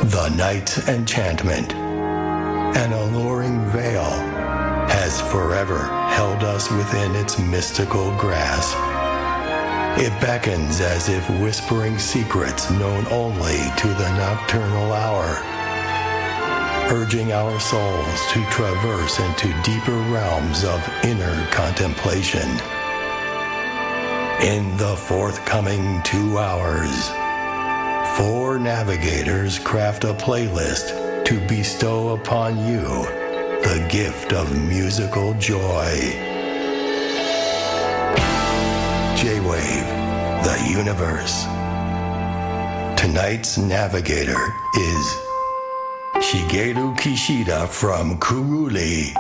The night's enchantment, an alluring veil, has forever held us within its mystical grasp. It beckons as if whispering secrets known only to the nocturnal hour, urging our souls to traverse into deeper realms of inner contemplation. In the forthcoming 2 hours, 4 navigators craft a playlist to bestow upon you the gift of musical joy. J-Wave, the universe. Tonight's navigator is Shigeru Kishida from Kuruli.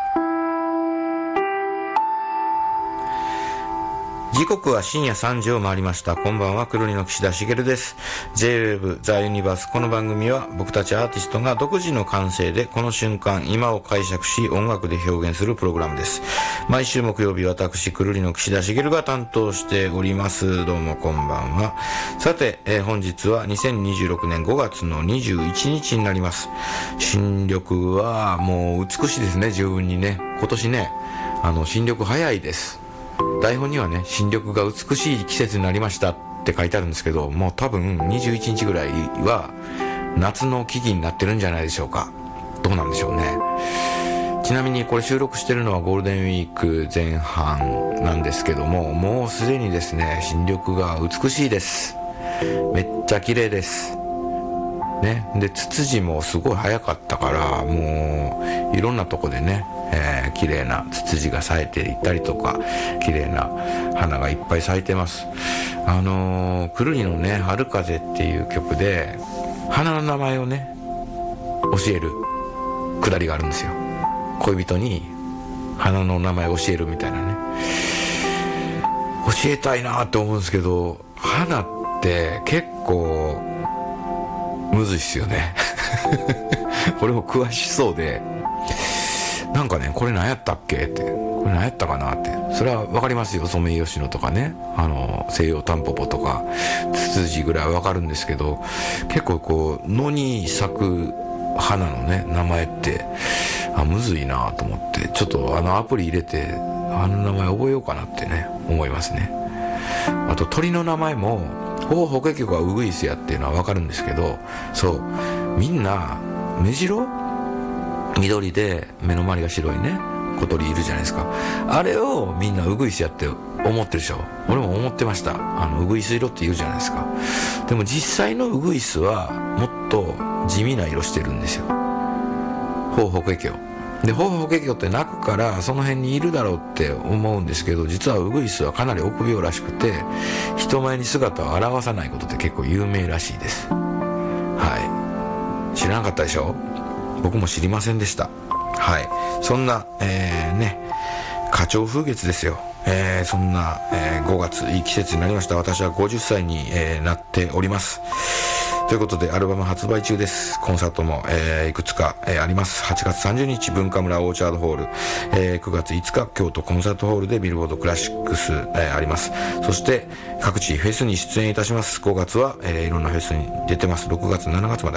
時刻は深夜3時を回りました。こんばんは、くるりの岸田茂です。 J-Wave The Universe。 この番組は僕たちアーティストが独自の感性でこの瞬間今を解釈し音楽で表現するプログラムです。毎週木曜日、私くるりの岸田茂が担当しております。どうもこんばんは。さて、本日は2026年5月の21日になります。新緑はもう美しいですね。十分にね、今年ね、新緑早いです。台本にはね、新緑が美しい季節になりましたって書いてあるんですけど、もう多分21日ぐらいは夏の木々になってるんじゃないでしょうか。どうなんでしょうね。ちなみにこれ収録してるのはゴールデンウィーク前半なんですけども、もうすでにですね、新緑が美しいです。めっちゃ綺麗ですね。で、ツツジもすごい早かったから、もういろんなとこでね、綺麗なツツジが咲いていたりとか、綺麗な花がいっぱい咲いてます。くるりのね、春風っていう曲で花の名前をね教えるくだりがあるんですよ。恋人に花の名前を教えるみたいなね。教えたいなって思うんですけど、花って結構むずいっすよね俺も詳しそうで、なんかね、これ何やったっけって、これ何やったかなって、それは分かりますよ。ソメイヨシノとかね、西洋タンポポとかツツジぐらいは分かるんですけど、結構こう野に咲く花のね名前ってむずいなと思って、ちょっとアプリ入れて名前覚えようかなってね思いますね。あと鳥の名前もホケキョがウグイスやっていうのは分かるんですけど、そうみんな目白緑で目の周りが白いね小鳥いるじゃないですか。あれをみんなウグイスやって思ってるでしょ。俺も思ってました。ウグイス色って言うじゃないですか。でも実際のウグイスはもっと地味な色してるんですよ。ホケキョで、ホケキョって鳴くからその辺にいるだろうって思うんですけど、実はウグイスはかなり臆病らしくて、人前に姿を現さないことって結構有名らしいです。はい、知らなかったでしょ。僕も知りませんでした。はい、そんな、花鳥風月ですよ。そんな、5月いい季節になりました。私は50歳に、なっております。ということでアルバム発売中です。コンサートも、いくつか、あります。8月30日文化村オーチャードホール、9月5日京都コンサートホールでビルボードクラシックス、あります。そして各地フェスに出演いたします。5月は、いろんなフェスに出てます。6月7月まで